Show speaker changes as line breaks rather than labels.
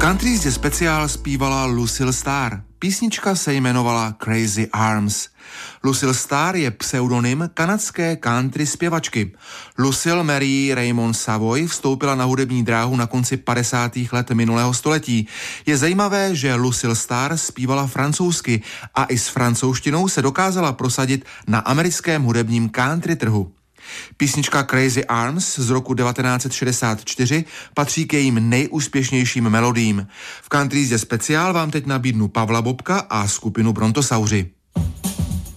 country jízdě speciál zpívala Lucille Starr. Písnička se jmenovala Crazy Arms. Lucille Starr je pseudonym kanadské country zpěvačky. Lucille Mary Raymond Savoy vstoupila na hudební dráhu na konci 50. let minulého století. Je zajímavé, že Lucille Starr zpívala francouzsky a i s francouzštinou se dokázala prosadit na americkém hudebním country trhu. Písnička Crazy Arms z roku 1964 patří k jejím nejúspěšnějším melodiím. V country jízdě speciál vám teď nabídnu Pavla Bobka a skupinu Brontosauři.